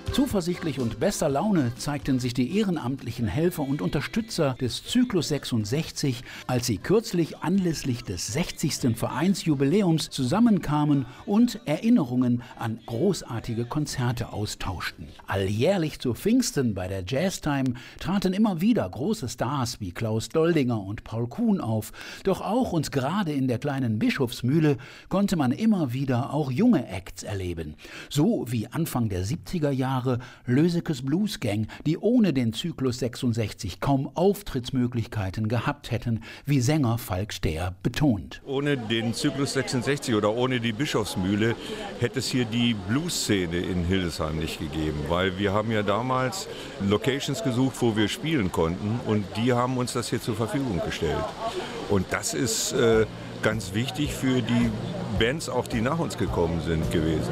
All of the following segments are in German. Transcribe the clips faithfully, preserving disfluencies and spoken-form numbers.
Zuversichtlich und bester Laune zeigten sich die ehrenamtlichen Helfer und Unterstützer des Zyklus sechsundsechzig, als sie kürzlich anlässlich des sechzigsten Vereinsjubiläums zusammenkamen und Erinnerungen an großartige Konzerte austauschten. Alljährlich zu Pfingsten bei der Jazztime traten immer wieder große Stars wie Klaus Doldinger und Paul Kuhn auf. Doch auch und gerade in der kleinen Bischofsmühle konnte man immer wieder auch junge Acts erleben. So wie Anfang der siebziger Jahre Lösekes Blues Gang, die ohne den Zyklus sechsundsechzig kaum Auftrittsmöglichkeiten gehabt hätten, wie Sänger Falk Stehr betont. Ohne den Zyklus sechsundsechzig oder ohne die Bischofsmühle hätte es hier die Blues-Szene in Hildesheim nicht gegeben, weil wir haben ja damals Locations gesucht, wo wir spielen konnten, und die haben uns das hier zur Verfügung gestellt. Und das ist äh, ganz wichtig für die Bands, auch die nach uns gekommen sind, gewesen.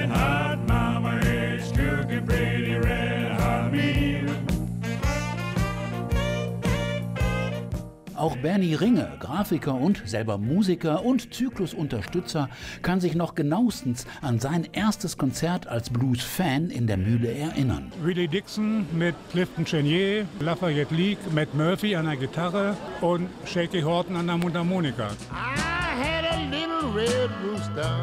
Auch Bernie Ringe, Grafiker und selber Musiker und Zyklusunterstützer, kann sich noch genauestens an sein erstes Konzert als Blues-Fan in der Mühle erinnern. Willie Dixon mit Clifton Chenier, Lafayette Leak, Matt Murphy an der Gitarre und Shaky Horton an der Mundharmonika. I had a little red rooster,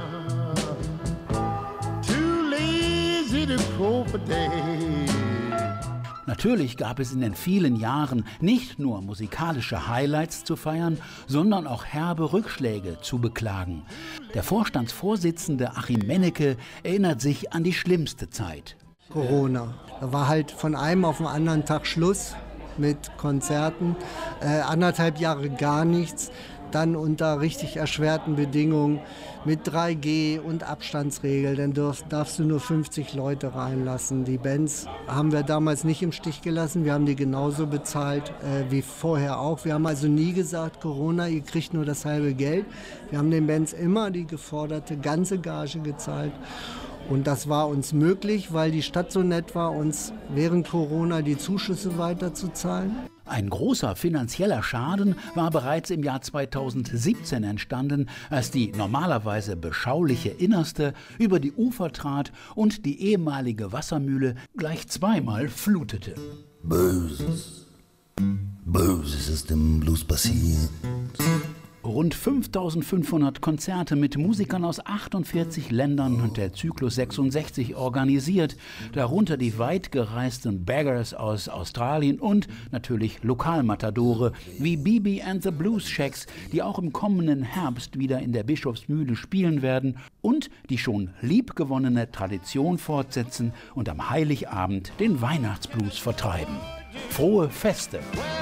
too lazy to crow for days. Natürlich gab es in den vielen Jahren nicht nur musikalische Highlights zu feiern, sondern auch herbe Rückschläge zu beklagen. Der Vorstandsvorsitzende Achim Mennecke erinnert sich an die schlimmste Zeit. Corona. Da war halt von einem auf den anderen Tag Schluss mit Konzerten, äh, anderthalb Jahre gar nichts. Dann unter richtig erschwerten Bedingungen mit drei G und Abstandsregel, dann darfst, darfst du nur fünfzig Leute reinlassen. Die Bands haben wir damals nicht im Stich gelassen, wir haben die genauso bezahlt äh, wie vorher auch. Wir haben also nie gesagt, Corona, ihr kriegt nur das halbe Geld. Wir haben den Bands immer die geforderte ganze Gage gezahlt. Und das war uns möglich, weil die Stadt so nett war, uns während Corona die Zuschüsse weiterzuzahlen. Ein großer finanzieller Schaden war bereits im Jahr zweitausendsiebzehn entstanden, als die normalerweise beschauliche Innerste über die Ufer trat und die ehemalige Wassermühle gleich zweimal flutete. Böses, Böses ist im Blues passiert. Rund fünftausendfünfhundert Konzerte mit Musikern aus achtundvierzig Ländern hat der Zyklus sechsundsechzig organisiert, darunter die weit gereisten Baggers aus Australien und natürlich Lokalmatadore wie B B and the Blues Shacks, die auch im kommenden Herbst wieder in der Bischofsmühle spielen werden und die schon liebgewonnene Tradition fortsetzen und am Heiligabend den Weihnachtsblues vertreiben. Frohe Feste!